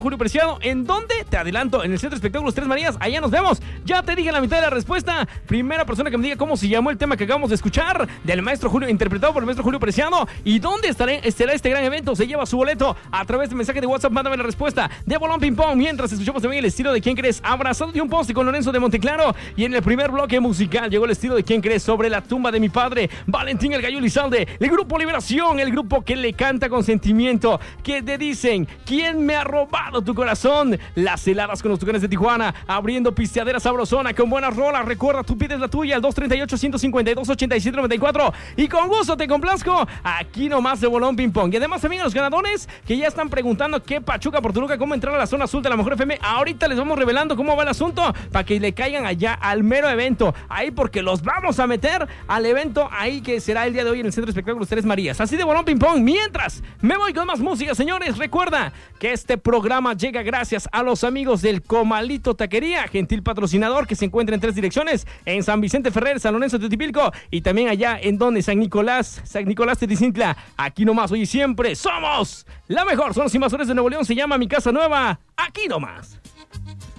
Julio Preciado, ¿en dónde? Te adelanto, en el Centro de Espectáculos Tres Marías, allá nos vemos. Ya te dije la mitad de la respuesta. Primera persona que me diga cómo se llamó el tema que acabamos de escuchar del maestro Julio, interpretado por el maestro Julio Preciado, y dónde estará este gran evento, se lleva su boleto a través de mensaje de WhatsApp. Mándame la respuesta de Bolón Ping Pong, mientras escuchamos también el estilo de ¿Quién crees? Abrazado de un poste con Lorenzo de Monteclaro. Y en el primer bloque musical llegó el estilo de ¿Quién crees? Sobre la tumba de mi padre, Valentín el Gallo Elizalde, el grupo Liberación, el grupo que le canta con sentimiento, que te dicen ¿quién me ha robado tu corazón? Las heladas con los Tucanes de Tijuana, abriendo pisteadera sabrosona con buenas rolas. Recuerda, tú pides la tuya al 238-152-8794 y con gusto te complazco aquí nomás de Bolón Ping Pong. Y además también a los ganadores que ya están preguntando qué Pachuca por Toluca, cómo entrar a la zona azul de la Mejor FM. Ahorita les vamos revelando cómo va el asunto para que le caigan allá al mero evento, ahí porque los vamos a meter al evento ahí que será el día de hoy en el Centro de Espectáculos Tres Marías. Así de Bolón Ping Pong. Mientras me voy con más música, señores, recuerda que este programa llega gracias a los amigos del Comalito Taquería, gentil patrocinador que se encuentra en 3 direcciones, en San Vicente Ferrer, San Lorenzo de Teotipilco y también allá en donde San Nicolás Teticintla. Aquí nomás, hoy y siempre somos la mejor. Son los invasores de Nuevo León, se llama Mi Casa Nueva, aquí nomás.